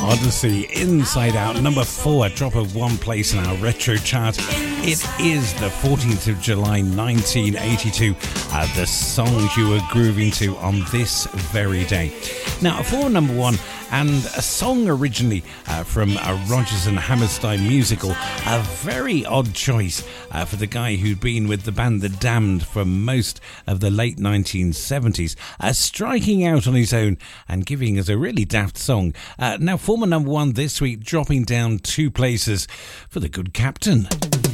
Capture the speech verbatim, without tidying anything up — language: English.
Odyssey, Inside Out, number four, a drop of one place in our retro chart. It is the fourteenth of July nineteen eighty-two, uh, the songs you were grooving to on this very day. Now, for number one, and a song originally uh, from a Rodgers and Hammerstein musical, a very odd choice uh, for the guy who'd been with the band The Damned for most of the late nineteen seventies, uh, striking out on his own and giving us a really daft song. Uh, now, former number one this week, dropping down two places for The Good Captain.